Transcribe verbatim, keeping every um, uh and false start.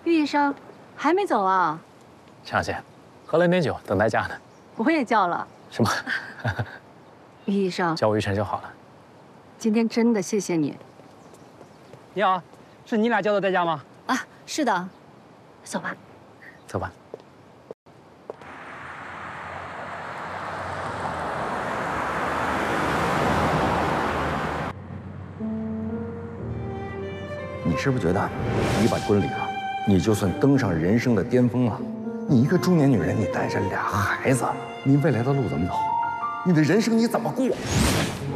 于医生，还没走啊？ 陈小姐，喝了点酒，等代驾呢。 我也叫了。 是吗？ 于医生， 叫我于晨就好了。 今天真的谢谢你。 你好，是你俩叫的代驾吗？ 啊，是的。走吧。 走吧。 你是不是觉得你把婚礼了，你就算登上人生的巅峰了？你一个中年女人，你带着俩孩子，你未来的路怎么走？你的人生你怎么过？